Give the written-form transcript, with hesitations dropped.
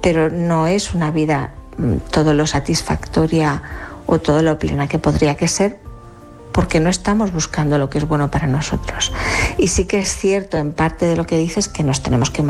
pero no es una vida todo lo satisfactoria o todo lo plena que podría que ser, porque no estamos buscando lo que es bueno para nosotros. Y sí que es cierto en parte de lo que dices que nos tenemos que